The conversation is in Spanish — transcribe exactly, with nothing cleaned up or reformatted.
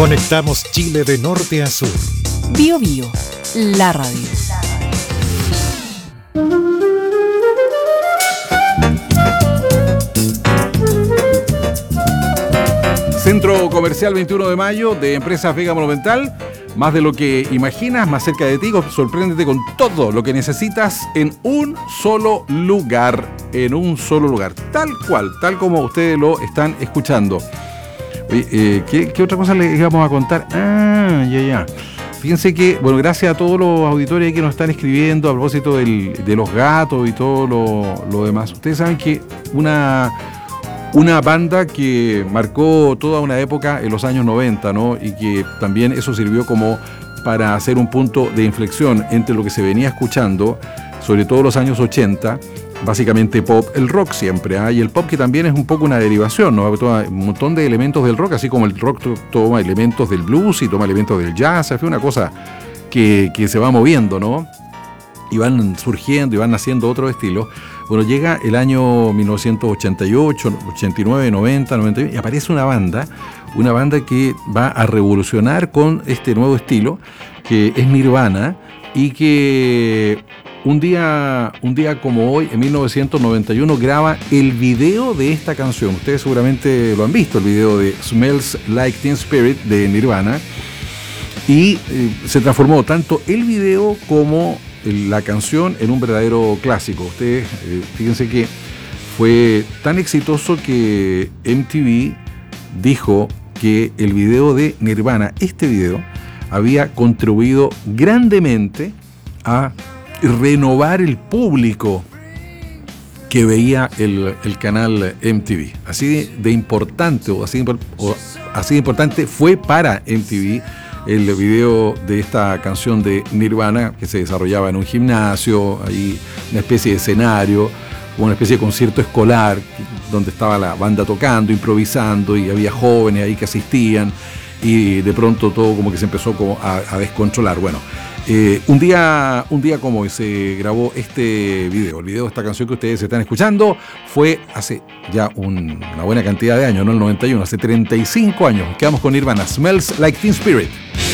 Conectamos Chile de norte a sur. Bio Bio, la radio. Centro Comercial veintiuno de mayo de Empresas Vega Monumental. Más de lo que imaginas, más cerca de ti, sorpréndete con todo lo que necesitas en un solo lugar. En un solo lugar. Tal cual, tal como ustedes lo están escuchando. Oye, eh, ¿qué, ¿qué otra cosa les íbamos a contar? Ah, ya, ya. Fíjense que, bueno, gracias a todos los auditores que nos están escribiendo a propósito del, de los gatos y todo lo, lo demás. Ustedes saben que una... Una banda que marcó toda una época en los años noventa, ¿no? Y que también eso sirvió como para hacer un punto de inflexión entre lo que se venía escuchando, sobre todo los años ochenta, básicamente pop, el rock siempre, ¿eh? Y el pop que también es un poco una derivación, ¿no? Toma un montón de elementos del rock, así como el rock to- toma elementos del blues y toma elementos del jazz, fue una cosa que, que se va moviendo, ¿no? Y van surgiendo y van naciendo otros estilos. Bueno, llega el año mil novecientos ochenta y ocho, ochenta y nueve, noventa, noventa y uno y aparece una banda, una banda que va a revolucionar con este nuevo estilo, que es Nirvana, y que un día, un día como hoy, en mil novecientos noventa y uno, graba el video de esta canción. Ustedes seguramente lo han visto, el video de Smells Like Teen Spirit de Nirvana, y eh, se transformó tanto el video como la canción en un verdadero clásico. Ustedes eh, fíjense que fue tan exitoso que M T V dijo que el video de Nirvana, este video, había contribuido grandemente a renovar el público que veía el, el canal M T V. Así de, de importante o así, o así de importante fue para M T V el video de esta canción de Nirvana, que se desarrollaba en un gimnasio, ahí una especie de escenario, una especie de concierto escolar, donde estaba la banda tocando, improvisando, y había jóvenes ahí que asistían, y de pronto todo como que se empezó como a, a descontrolar. Bueno, eh, un día un día como hoy se grabó este video, el video de esta canción que ustedes están escuchando, fue hace ya un, una buena cantidad de años, no el noventa y uno, hace treinta y cinco años. Quedamos con Nirvana, Smells Like Teen Spirit.